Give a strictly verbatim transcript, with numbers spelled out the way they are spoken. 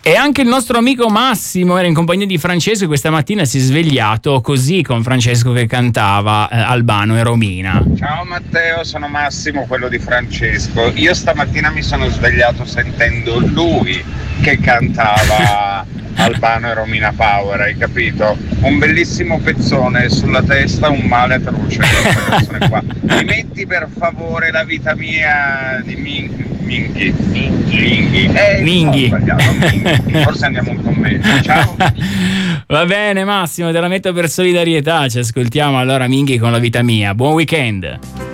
E anche il nostro amico Massimo era in compagnia di Francesco e questa mattina si è svegliato così con Francesco che cantava eh, Albano e Romina. Ciao Matteo, sono Massimo, quello di Francesco. Io stamattina mi sono svegliato sentendo lui che cantava Albano e Romina Power, hai capito? Un bellissimo pezzone sulla testa, un male atroce. Qua. Mi metti per favore La vita mia di Minghi. Minghi. Minghi. Eh, Minghi. No, Minghi. Forse andiamo un po' meglio. Ciao. Va bene Massimo, te la metto per solidarietà. Ci ascoltiamo allora Minghi con La vita mia. Buon weekend.